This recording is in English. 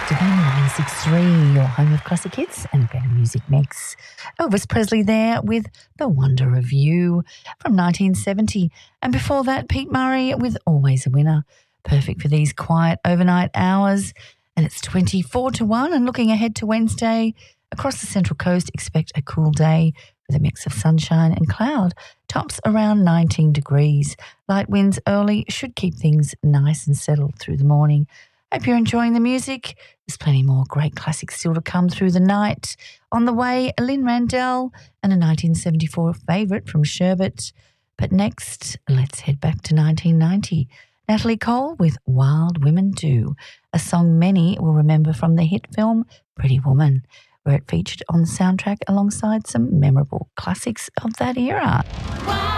Divine 963, your home of classic hits and better music mix. Elvis Presley there with The Wonder of You from 1970. And before that, Pete Murray with Always a Winner. Perfect for these quiet overnight hours. And it's 24 to 1 and looking ahead to Wednesday. Across the Central Coast, expect a cool day with a mix of sunshine and cloud. Tops around 19 degrees. Light winds early should keep things nice and settled through the morning. Hope you're enjoying the music. There's plenty more great classics still to come through the night. On the way, Lynn Randell and a 1974 favourite from Sherbet. But next, let's head back to 1990. Natalie Cole with Wild Women Do, a song many will remember from the hit film Pretty Woman, where it featured on the soundtrack alongside some memorable classics of that era. Wow.